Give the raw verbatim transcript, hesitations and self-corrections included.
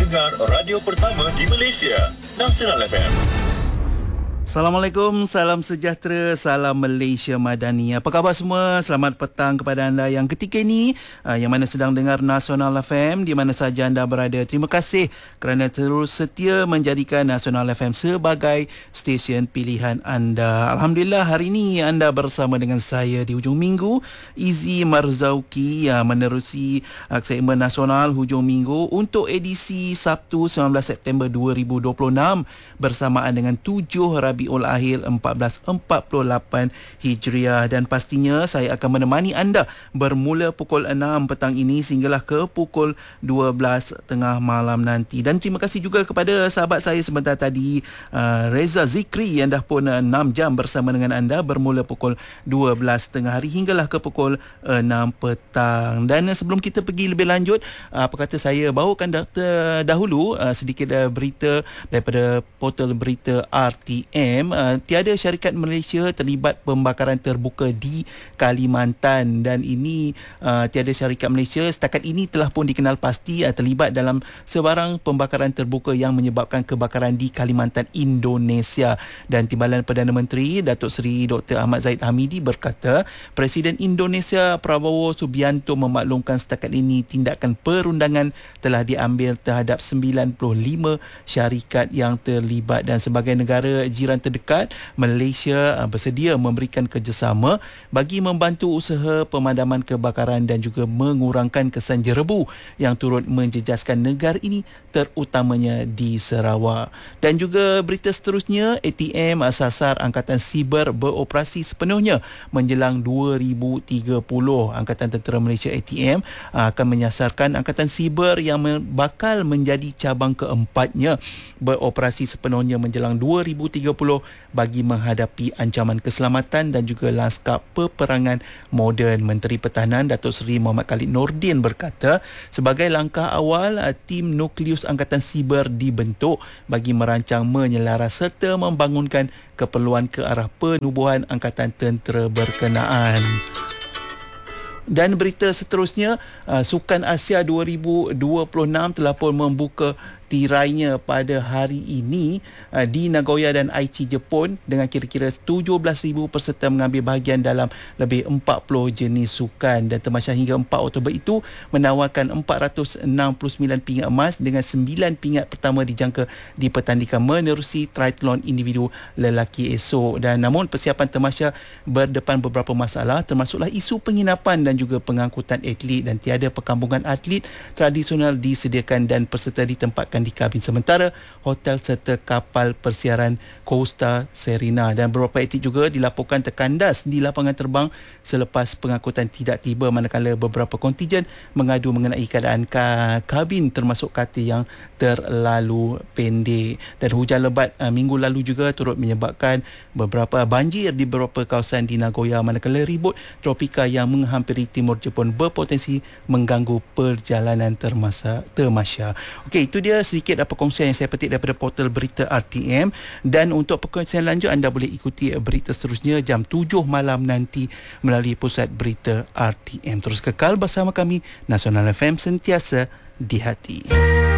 pendengar radio pertama di Malaysia, Nasional F M. Assalamualaikum, salam sejahtera, salam Malaysia Madani. Apa khabar semua? Selamat petang kepada anda yang ketika ini uh, yang mana sedang dengar Nasional F M di mana saja anda berada. Terima kasih kerana terus setia menjadikan Nasional F M sebagai stesen pilihan anda. Alhamdulillah, hari ini anda bersama dengan saya di hujung minggu, Izzy Marzauki, uh, menerusi uh, segmen Nasional hujung minggu untuk edisi Sabtu sembilan belas September dua ribu dua puluh enam bersamaan dengan tujuh Rabiul Akhir empat belas empat puluh lapan Hijriah, dan pastinya saya akan menemani anda bermula pukul enam petang ini sehinggalah ke pukul dua belas tengah malam nanti. Dan terima kasih juga kepada sahabat saya sebentar tadi, uh, Reza Zikri, yang dah pun uh, enam jam bersama dengan anda bermula pukul dua belas tengah hari hinggalah ke pukul enam petang. Dan uh, sebelum kita pergi lebih lanjut, uh, apa kata saya bawakan daftar dahulu uh, sedikit uh, berita daripada portal berita R T M. Uh, tiada syarikat Malaysia terlibat pembakaran terbuka di Kalimantan, dan ini uh, tiada syarikat Malaysia setakat ini telah pun dikenal pasti uh, terlibat dalam sebarang pembakaran terbuka yang menyebabkan kebakaran di Kalimantan, Indonesia. Dan Timbalan Perdana Menteri Datuk Seri Doktor Ahmad Zahid Hamidi berkata Presiden Indonesia Prabowo Subianto memaklumkan setakat ini tindakan perundangan telah diambil terhadap sembilan puluh lima syarikat yang terlibat, dan sebagai negara jiran terdekat, Malaysia bersedia memberikan kerjasama bagi membantu usaha pemadaman kebakaran dan juga mengurangkan kesan jerebu yang turut menjejaskan negara ini terutamanya di Sarawak. Dan juga berita seterusnya, A T M sasar Angkatan Siber beroperasi sepenuhnya menjelang dua ribu tiga puluh. Angkatan Tentera Malaysia A T M akan menyasarkan Angkatan Siber yang bakal menjadi cabang keempatnya beroperasi sepenuhnya menjelang dua ribu tiga puluh bagi menghadapi ancaman keselamatan dan juga lanskap peperangan moden. Menteri Pertahanan Datuk Seri Muhammad Khalid Nordin berkata sebagai langkah awal, tim nukleus Angkatan Siber dibentuk bagi merancang, menyelaras serta membangunkan keperluan ke arah penubuhan Angkatan Tentera berkenaan. Dan berita seterusnya, uh, Sukan Asia dua ribu dua puluh enam telah pun membuka tirainya pada hari ini uh, di Nagoya dan Aichi, Jepun, dengan kira-kira tujuh belas ribu peserta mengambil bahagian dalam lebih empat puluh jenis sukan. Dan tamasya hingga empat Oktober itu menawarkan empat ratus enam puluh sembilan pingat emas dengan sembilan pingat pertama dijangka dipertandingkan menerusi triathlon individu lelaki esok. Dan namun persiapan tamasya berdepan beberapa masalah, termasuklah isu penginapan dan juga pengangkutan atlet, dan tiada perkampungan atlet tradisional disediakan dan peserta ditempatkan di kabin sementara hotel serta kapal persiaran Costa Serena. Dan beberapa atlet juga dilaporkan terkandas di lapangan terbang selepas pengangkutan tidak tiba, manakala beberapa kontijen mengadu mengenai keadaan ka- kabin termasuk katil yang terlalu pendek. Dan hujan lebat uh, minggu lalu juga turut menyebabkan beberapa banjir di beberapa kawasan di Nagoya, manakala ribut tropika yang menghampiri timur Jepun berpotensi mengganggu perjalanan termasa temasya. Okey, itu dia sedikit apa perkongsian yang saya petik daripada portal berita R T M. Dan untuk perkongsian lanjut, anda boleh ikuti berita seterusnya jam tujuh malam nanti melalui pusat berita R T M. Terus kekal bersama kami, Nasional F M, sentiasa di hati.